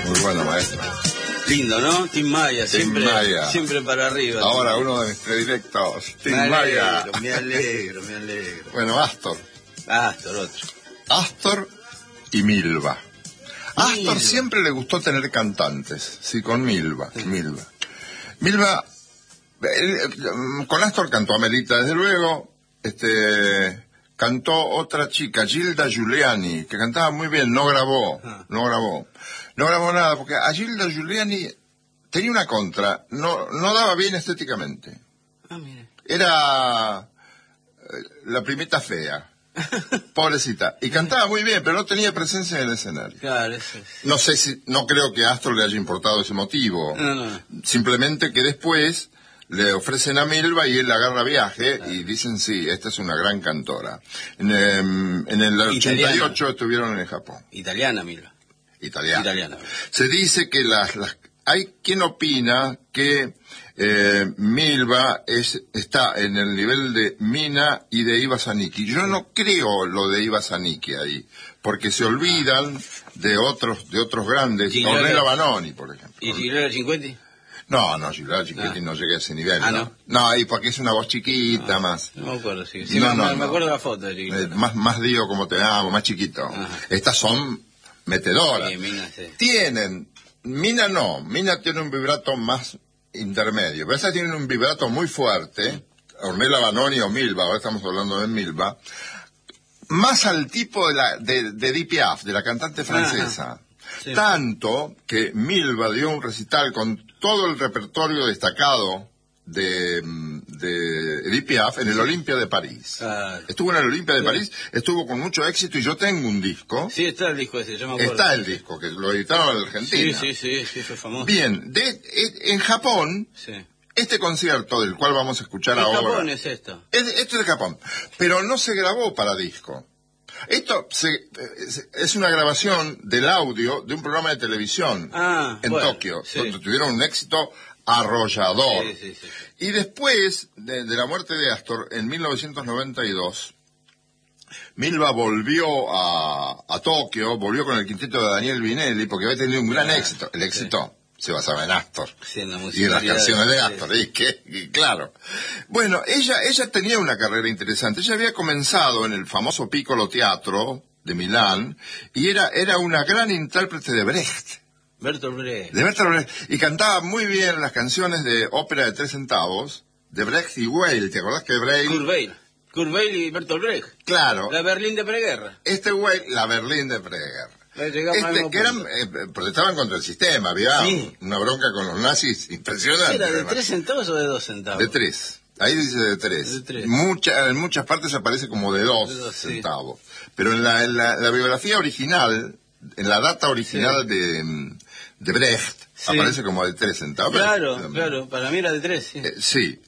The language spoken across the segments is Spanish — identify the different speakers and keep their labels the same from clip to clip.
Speaker 1: Muy bueno, maestro.
Speaker 2: Lindo, ¿no? Tim Maya,
Speaker 1: Tim Maya.
Speaker 2: Siempre para arriba.
Speaker 1: Ahora uno de mis predilectos, Tim Maya.
Speaker 2: Me alegro.
Speaker 1: Bueno, Astor.
Speaker 2: Otro.
Speaker 1: Astor y Milva. Astor siempre le gustó tener cantantes, sí, con Milva. Milva, con Astor cantó Amelita, desde luego, cantó otra chica, Gilda Giuliani, que cantaba muy bien, no grabó nada, porque a Gilda Giuliani tenía una contra, no daba bien estéticamente.
Speaker 2: Mire.
Speaker 1: Era la primita fea, pobrecita, y cantaba muy bien, pero no tenía presencia en el escenario.
Speaker 2: Claro, eso es.
Speaker 1: No creo que a Astor le haya importado ese motivo.
Speaker 2: No.
Speaker 1: Simplemente que después le ofrecen a Milva y él agarra viaje y dicen, sí, esta es una gran cantora. En el 88 estuvieron en el Japón.
Speaker 2: Italiana, Milva. Italiana.
Speaker 1: Se dice que hay quien opina que Milva está en el nivel de Mina y de Iva Zanicki. Yo no creo lo de Iva Zanicki ahí, porque se olvidan de otros grandes, Ornella Vanoni, por ejemplo.
Speaker 2: ¿Y Giuliana Cinquetti?
Speaker 1: No, Giuliana Cinquetti no llega a ese nivel.
Speaker 2: ¿No?
Speaker 1: No, y porque es una voz chiquita más.
Speaker 2: No me acuerdo, sí. Me acuerdo de la foto de Giuliana.
Speaker 1: Más digo como te amo, más chiquito.
Speaker 2: Ajá.
Speaker 1: Estas son metedoras.
Speaker 2: Sí, Mina, sí.
Speaker 1: Mina tiene un vibrato más intermedio, pero esas tienen un vibrato muy fuerte, Ornella Vanoni o Milva, ahora estamos hablando de Milva, más al tipo de Edith Piaf, de la cantante francesa.
Speaker 2: Sí.
Speaker 1: Tanto que Milva dio un recital con todo el repertorio destacado de Edith Piaf en el Olimpia de París. Estuvo en el Olimpia de París, estuvo con mucho éxito y yo tengo un disco.
Speaker 2: Sí, está el disco ese, yo me acuerdo.
Speaker 1: Está el disco, que lo editaron en Argentina.
Speaker 2: Sí, fue famoso.
Speaker 1: Bien, en Japón, este concierto del cual vamos a escuchar ahora...
Speaker 2: ¿En Japón es esto?
Speaker 1: Esto es de Japón, pero no se grabó para disco. Esto es una grabación del audio de un programa de televisión en Tokio, donde tuvieron un éxito arrollador.
Speaker 2: Sí.
Speaker 1: Y después de la muerte de Astor, en 1992, Milva volvió a Tokio, volvió con el quinteto de Daniel Vinelli, porque había tenido un gran éxito. El éxito se basaba en Astor.
Speaker 2: Sí, en la
Speaker 1: y en las canciones de Astor. Y claro. Bueno, ella tenía una carrera interesante. Ella había comenzado en el famoso Piccolo Teatro de Milán, y era una gran intérprete de Brecht.
Speaker 2: Bertolt Brecht.
Speaker 1: De Bertolt Brecht. Y cantaba muy bien las canciones de ópera de 3 centavos, de Brecht y Weill. ¿Te acordás que Brecht...
Speaker 2: Kurt Weill y Bertolt Brecht.
Speaker 1: Claro.
Speaker 2: La Berlín de preguerra.
Speaker 1: Weill, la Berlín de preguerra. Protestaban contra el sistema, había una bronca con los nazis impresionante.
Speaker 2: ¿Era de 3 centavos o de 2 centavos?
Speaker 1: De 3. Ahí dice de 3. En muchas partes aparece como de 2 centavos. Pero en la biografía original, en la data original de Brecht, aparece como de 3 centavos.
Speaker 2: Claro, para mí era de 3.
Speaker 1: Sí.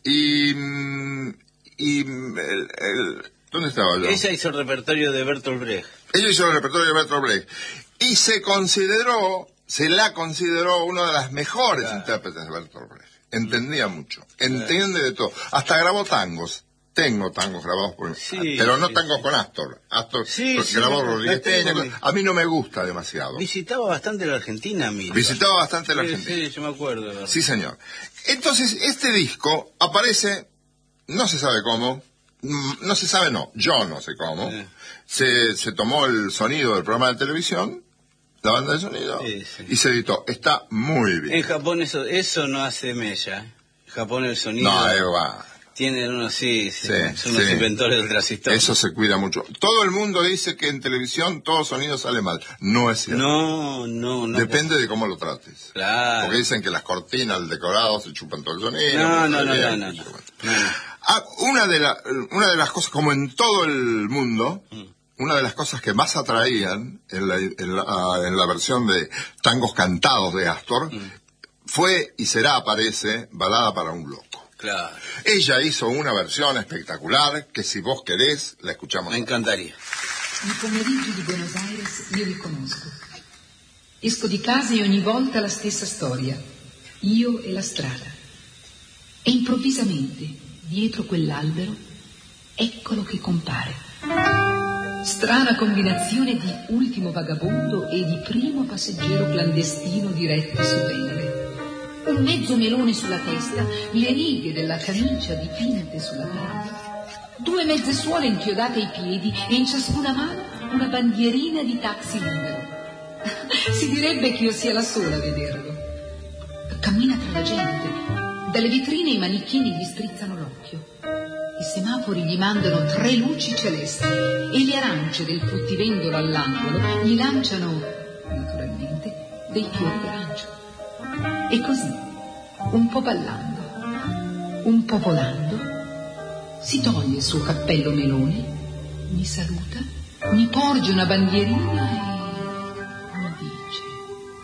Speaker 1: ¿Dónde estaba yo?
Speaker 2: Ella hizo el repertorio de Bertolt Brecht.
Speaker 1: Ella hizo el repertorio de Bertolt Brecht. Y se la consideró una de las mejores intérpretes de Bertolt Brecht. Entendía mucho. Entiende de todo. Hasta grabó tangos. Tengo tangos grabados por pero no tangos con Astor. Astor grabó Rodríguez Peña. A mí no me gusta demasiado.
Speaker 2: Visitaba bastante la Argentina, Milva.
Speaker 1: Visitaba bastante la Argentina.
Speaker 2: Sí, yo me acuerdo.
Speaker 1: Sí, señor. Entonces, este disco aparece, no se sabe cómo, yo no sé cómo. Se tomó el sonido del programa de televisión, la banda de sonido, y se editó. Está muy bien.
Speaker 2: En Japón eso no hace mella. En Japón el sonido... Tienen unos, son unos inventores del transistor.
Speaker 1: Eso se cuida mucho. Todo el mundo dice que en televisión todo sonido sale mal. No es cierto.
Speaker 2: No.
Speaker 1: Depende de cómo lo trates.
Speaker 2: Claro.
Speaker 1: Porque dicen que las cortinas, el decorado, se chupan todo el sonido.
Speaker 2: No.
Speaker 1: Una de las cosas, como en todo el mundo, una de las cosas que más atraían en la versión de tangos cantados de Astor fue y será, parece, Balada para un loco.
Speaker 2: Claro.
Speaker 1: Ella hizo una versión espectacular que, si vos querés, la escuchamos.
Speaker 2: Me encantaría.
Speaker 3: I pomeriggi di Buenos Aires io li conosco. Esco di casa e ogni volta la stessa storia. Io e la strada. E improvvisamente, dietro quell'albero, eccolo che compare. Strana combinazione di ultimo vagabondo e di primo passeggero clandestino diretto su Venere. Un mezzo melone sulla testa, le righe della camicia dipinte sulla carta, 2 mezze suole inchiodate ai piedi e in ciascuna mano una bandierina di taxi libero. Si direbbe che io sia la sola a vederlo. Cammina tra la gente. Dalle vetrine i manichini gli strizzano l'occhio. I semafori gli mandano 3 luci celesti e le arance del fruttivendolo all'angolo gli lanciano, naturalmente, dei fiori d'arancio. E così, un po' ballando, un po' volando, si toglie il suo cappello melone, mi saluta, mi porge una bandierina